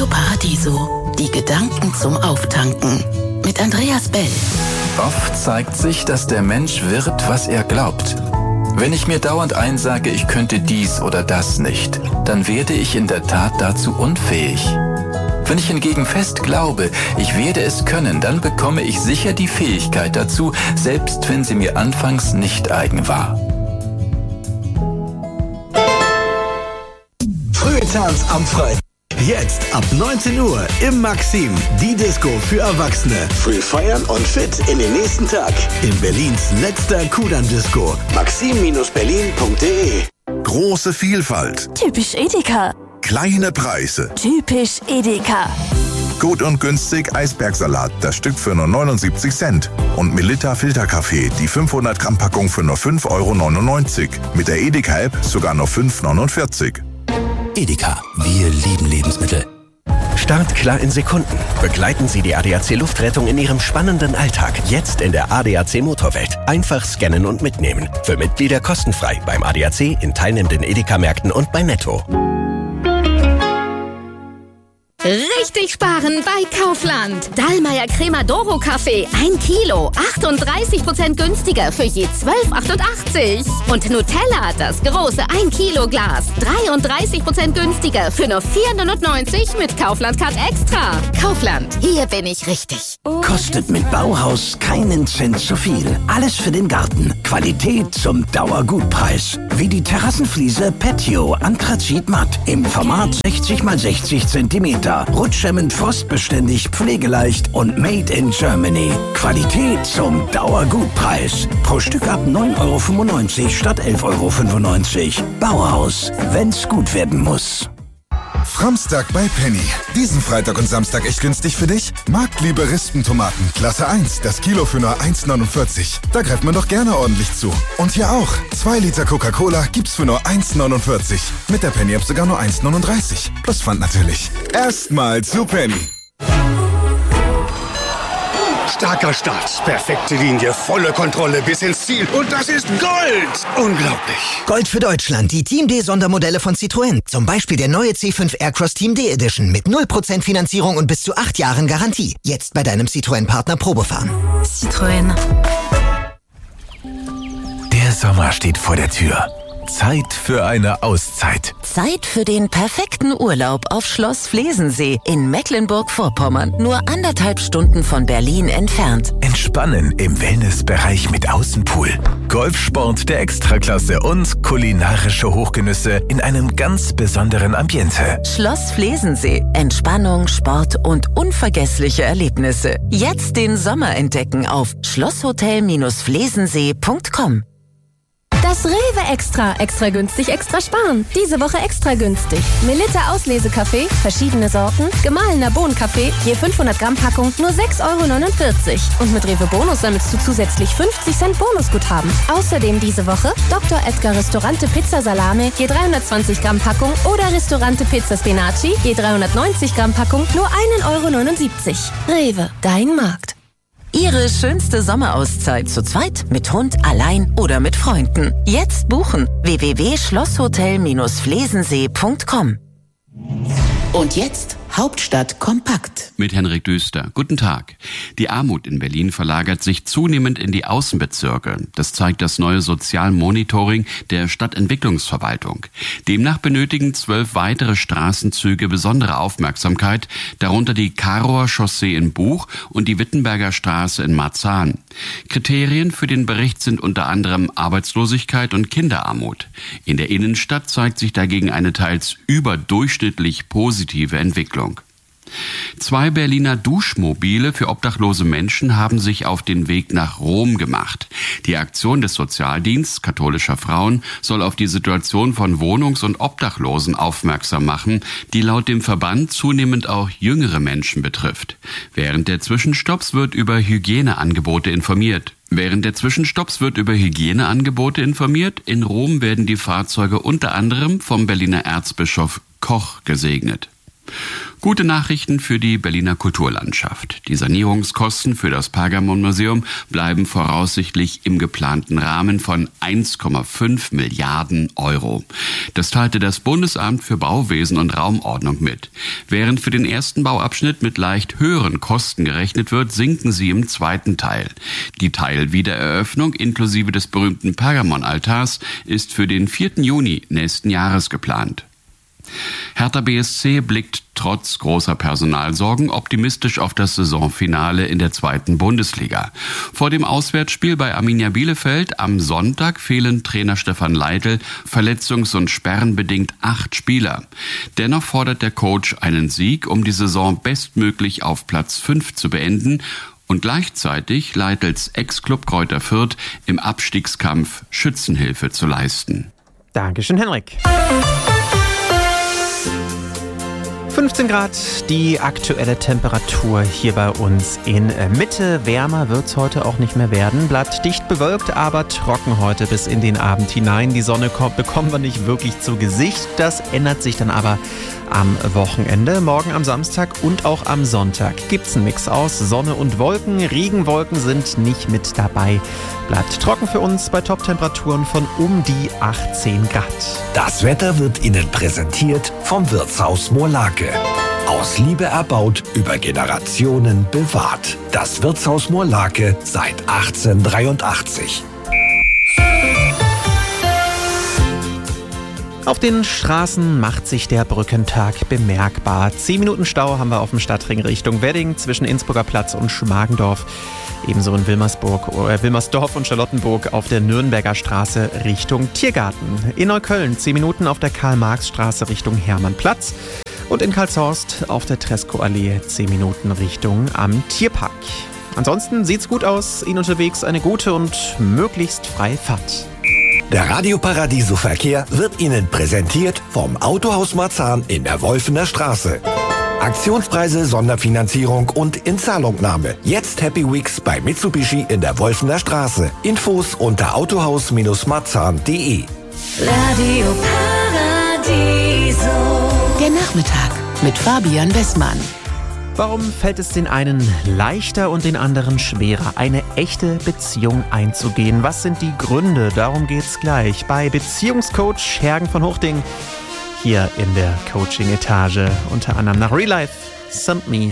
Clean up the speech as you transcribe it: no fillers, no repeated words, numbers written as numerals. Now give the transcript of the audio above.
Radio Paradiso. Die Gedanken zum Auftanken. Mit Andreas Bell. Oft zeigt sich, dass der Mensch wird, was er glaubt. Wenn ich mir dauernd einsage, ich könnte dies oder das nicht, dann werde ich in der Tat dazu unfähig. Wenn ich hingegen fest glaube, ich werde es können, dann bekomme ich sicher die Fähigkeit dazu, selbst wenn sie mir anfangs nicht eigen war. Frühtanz am Freitag. Jetzt ab 19 Uhr im Maxim, die Disco für Erwachsene. Früh feiern und fit in den nächsten Tag. In Berlins letzter Kudamm-Disco. maxim-berlin.de. Große Vielfalt. Typisch Edeka. Kleine Preise. Typisch Edeka. Gut und günstig Eisbergsalat, das Stück für nur 79 Cent. Und Melitta Filterkaffee, die 500 Gramm Packung für nur 5,99 €. Mit der Edeka-App sogar nur 5,49 €. Edeka, wir lieben Lebensmittel. Startklar in Sekunden. Begleiten Sie die ADAC Luftrettung in Ihrem spannenden Alltag. Jetzt in der ADAC Motorwelt. Einfach scannen und mitnehmen. Für Mitglieder kostenfrei beim ADAC, in teilnehmenden Edeka-Märkten und bei Netto. Richtig sparen bei Kaufland. Dallmayr Cremadoro Kaffee 1 Kilo, 38% günstiger für je 12,88. Und Nutella, das große 1 Kilo Glas, 33% günstiger für nur 4,99 mit Kaufland Card Extra. Kaufland, hier bin ich richtig. Kostet mit Bauhaus keinen Cent zu viel. Alles für den Garten. Qualität zum Dauergutpreis. Wie die Terrassenfliese Patio Anthrazit Matt im Format 60 x 60 cm. Rutschhemmend, frostbeständig, pflegeleicht und made in Germany. Qualität zum Dauergutpreis. Pro Stück ab 9,95 € statt 11,95 €. Bauhaus, wenn's gut werden muss. Framstag bei Penny. Diesen Freitag und Samstag echt günstig für dich? Marktliebe Rispentomaten, Klasse 1, das Kilo für nur 1,49 €. Da greift man doch gerne ordentlich zu. Und hier auch. 2 Liter Coca-Cola gibt's für nur 1,49 €. Mit der Penny-App sogar nur 1,39 €. Plus Pfand natürlich. Erstmal zu Penny. Starker Start, perfekte Linie, volle Kontrolle bis ins Ziel. Und das ist Gold! Unglaublich. Gold für Deutschland, die Team D-Sondermodelle von Citroën. Zum Beispiel der neue C5 Aircross Team D Edition mit 0% Finanzierung und bis zu 8 Jahren Garantie. Jetzt bei deinem Citroën-Partner Probefahren. Citroën. Der Sommer steht vor der Tür. Zeit für eine Auszeit. Zeit für den perfekten Urlaub auf Schloss Flesensee in Mecklenburg-Vorpommern. Nur 1,5 Stunden von Berlin entfernt. Entspannen im Wellnessbereich mit Außenpool. Golfsport der Extraklasse und kulinarische Hochgenüsse in einem ganz besonderen Ambiente. Schloss Flesensee. Entspannung, Sport und unvergessliche Erlebnisse. Jetzt den Sommer entdecken auf schlosshotel-flesensee.com. Das Rewe Extra. Extra günstig, extra sparen. Diese Woche extra günstig. Melitta Auslesekaffee, verschiedene Sorten, gemahlener Bohnenkaffee, je 500 Gramm Packung, nur 6,49 €. Und mit Rewe Bonus sammelst du zusätzlich 50 Cent Bonusguthaben. Außerdem diese Woche Dr. Edgar Ristorante Pizza Salame, je 320 Gramm Packung oder Ristorante Pizza Spinaci, je 390 Gramm Packung, nur 1,79 €. Rewe, dein Markt. Ihre schönste Sommerauszeit zu zweit, mit Hund, allein oder mit Freunden. Jetzt buchen. www.schlosshotel-flesensee.com. Und jetzt Hauptstadt kompakt. Mit Henrik Düster. Guten Tag. Die Armut in Berlin verlagert sich zunehmend in die Außenbezirke. Das zeigt das neue Sozialmonitoring der Stadtentwicklungsverwaltung. Demnach benötigen 12 weitere Straßenzüge besondere Aufmerksamkeit, darunter die Karower Chaussee in Buch und die Wittenberger Straße in Marzahn. Kriterien für den Bericht sind unter anderem Arbeitslosigkeit und Kinderarmut. In der Innenstadt zeigt sich dagegen eine teils überdurchschnittlich positive Entwicklung. 2 Berliner Duschmobile für obdachlose Menschen haben sich auf den Weg nach Rom gemacht. Die Aktion des Sozialdienstes katholischer Frauen soll auf die Situation von Wohnungs- und Obdachlosen aufmerksam machen, die laut dem Verband zunehmend auch jüngere Menschen betrifft. Während der Zwischenstopps wird über Hygieneangebote informiert. In Rom werden die Fahrzeuge unter anderem vom Berliner Erzbischof Koch gesegnet. Gute Nachrichten für die Berliner Kulturlandschaft. Die Sanierungskosten für das Pergamonmuseum bleiben voraussichtlich im geplanten Rahmen von 1,5 Milliarden Euro. Das teilte das Bundesamt für Bauwesen und Raumordnung mit. Während für den ersten Bauabschnitt mit leicht höheren Kosten gerechnet wird, sinken sie im zweiten Teil. Die Teilwiedereröffnung inklusive des berühmten Pergamonaltars ist für den 4. Juni nächsten Jahres geplant. Hertha BSC blickt trotz großer Personalsorgen optimistisch auf das Saisonfinale in der 2. Bundesliga. Vor dem Auswärtsspiel bei Arminia Bielefeld am Sonntag fehlen Trainer Stefan Leitl verletzungs- und sperrenbedingt 8 Spieler. Dennoch fordert der Coach einen Sieg, um die Saison bestmöglich auf Platz 5 zu beenden und gleichzeitig Leitls Ex-Club Greuther Fürth im Abstiegskampf Schützenhilfe zu leisten. Dankeschön, Henrik. 15 Grad, die aktuelle Temperatur hier bei uns in Mitte. Wärmer wird es heute auch nicht mehr werden. Bleibt dicht bewölkt, aber trocken heute bis in den Abend hinein. Die Sonne bekommen wir nicht wirklich zu Gesicht. Das ändert sich dann aber am Wochenende. Morgen am Samstag und auch am Sonntag gibt es einen Mix aus Sonne und Wolken. Regenwolken sind nicht mit dabei. Bleibt trocken für uns bei Top-Temperaturen von um die 18 Grad. Das Wetter wird Ihnen präsentiert vom Wirtshaus Moorlake. Aus Liebe erbaut, über Generationen bewahrt. Das Wirtshaus Moorlake seit 1883. Auf den Straßen macht sich der Brückentag bemerkbar. 10 Minuten Stau haben wir auf dem Stadtring Richtung Wedding zwischen Innsbrucker Platz und Schmargendorf. Ebenso in Wilmersdorf und Charlottenburg auf der Nürnberger Straße Richtung Tiergarten. In Neukölln 10 Minuten auf der Karl-Marx-Straße Richtung Hermannplatz. Und in Karlshorst auf der Tresco-Allee 10 Minuten Richtung am Tierpark. Ansonsten sieht's gut aus. Ihnen unterwegs eine gute und möglichst freie Fahrt. Der Radio Paradiso Verkehr wird Ihnen präsentiert vom Autohaus Marzahn in der Wolfener Straße. Aktionspreise, Sonderfinanzierung und Inzahlungnahme. Jetzt Happy Weeks bei Mitsubishi in der Wolfener Straße. Infos unter autohaus-marzahn.de. Radio Paradiso. Der Nachmittag mit Fabian Westmann. Warum fällt es den einen leichter und den anderen schwerer, eine echte Beziehung einzugehen? Was sind die Gründe? Darum geht's gleich bei Beziehungscoach Hergen von Hochding hier in der Coaching-Etage. Unter anderem nach Real Life, Send Me